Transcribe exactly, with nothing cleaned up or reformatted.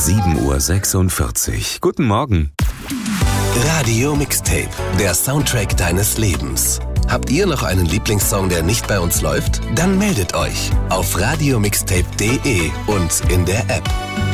sieben Uhr sechsundvierzig. Guten Morgen. Radio Mixtape, der Soundtrack deines Lebens. Habt ihr noch einen Lieblingssong, der nicht bei uns läuft? Dann meldet euch auf radio mixtape punkt de und in der App.